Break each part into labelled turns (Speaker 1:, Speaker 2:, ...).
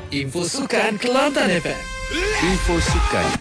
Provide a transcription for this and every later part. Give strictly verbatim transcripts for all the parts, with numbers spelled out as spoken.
Speaker 1: Info Sukan Kelantan F M. Info Sukan.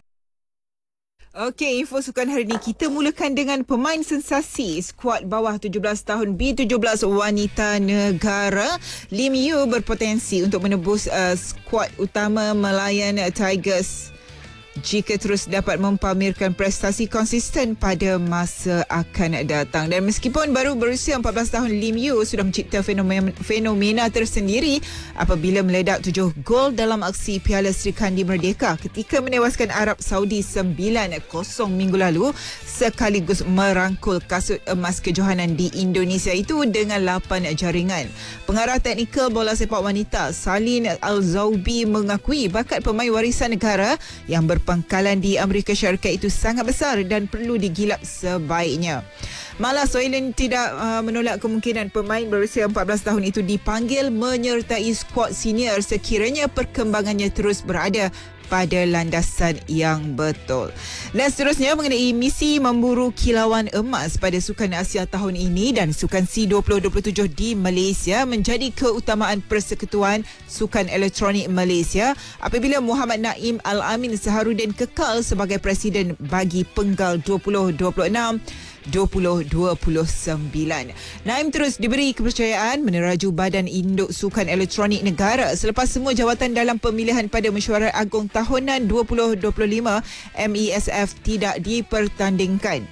Speaker 2: Okey, info sukan hari ini kita mulakan dengan pemain sensasi skuad bawah tujuh belas tahun B tujuh belas wanita negara. Lim Yu berpotensi untuk menebus uh, skuad utama Melayan Tigers jika terus dapat mempamerkan prestasi konsisten pada masa akan datang. Dan meskipun baru berusia empat belas tahun, Lim Yu sudah mencipta fenomena, fenomena tersendiri apabila meledak tujuh gol dalam aksi Piala Sri Kandi Merdeka ketika menewaskan Arab Saudi sembilan kosong minggu lalu, sekaligus merangkul kasut emas kejohanan di Indonesia itu dengan lapan jaringan. Pengarah teknikal bola sepak wanita Salin Al-Zaubi mengakui bakat pemain warisan negara yang ber pangkalan di Amerika Syarikat itu sangat besar dan perlu digilap sebaiknya. Malah Soilen tidak uh, menolak kemungkinan pemain berusia empat belas tahun itu dipanggil menyertai skuad senior sekiranya perkembangannya terus berada pada landasan yang betul. Dan seterusnya mengenai misi memburu kilauan emas pada Sukan Asia tahun ini dan Sukan SEA dua ribu dua puluh tujuh di Malaysia menjadi keutamaan Persekutuan Sukan Elektronik Malaysia apabila Muhammad Naim Al-Amin Saharudin kekal sebagai Presiden bagi Penggal dua ribu dua puluh enam dua ribu dua puluh sembilan. Naim terus diberi kepercayaan meneraju Badan Induk Sukan Elektronik Negara selepas semua jawatan dalam pemilihan pada Mesyuarat Agung tahunan dua ribu dua puluh lima M E S F tidak dipertandingkan.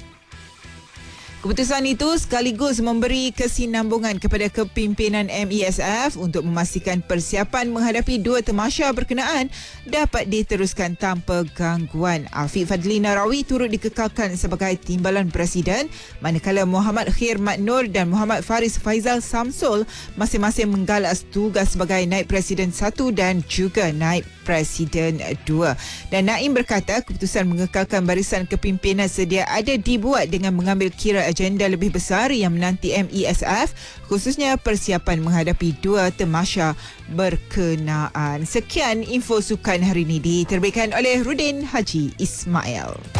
Speaker 2: Keputusan itu sekaligus memberi kesinambungan kepada kepimpinan M E S F untuk memastikan persiapan menghadapi dua tamasya berkenaan dapat diteruskan tanpa gangguan. Afiq Fadli Narawi turut dikekalkan sebagai Timbalan Presiden, manakala Muhammad Khair Maknur dan Muhammad Faris Faizal Samsul masing-masing menggalas tugas sebagai Naib Presiden satu dan juga Naib Presiden dua. Dan Naim berkata keputusan mengekalkan barisan kepimpinan sedia ada dibuat dengan mengambil kira agenda lebih besar yang menanti M E S F, khususnya persiapan menghadapi dua tamasya berkenaan. Sekian info sukan hari ini diterbitkan oleh Rudin Haji Ismail.